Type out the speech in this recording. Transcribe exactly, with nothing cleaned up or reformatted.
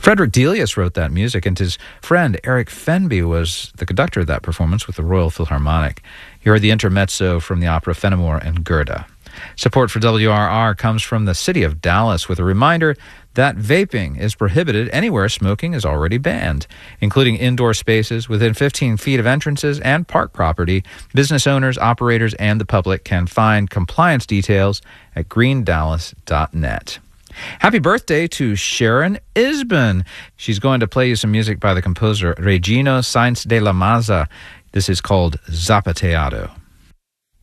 Frederick Delius wrote that music, and his friend Eric Fenby was the conductor of that performance with the Royal Philharmonic. Here are the intermezzo from the opera Fenimore and Gerda. Support for W R R comes from the city of Dallas with a reminder that vaping is prohibited anywhere smoking is already banned, including indoor spaces within fifteen feet of entrances and park property. Business owners, operators, and the public can find compliance details at green dallas dot net. Happy birthday to Sharon Isbin. She's going to play you some music by the composer Regino Sainz de la Maza. This is called Zapateado.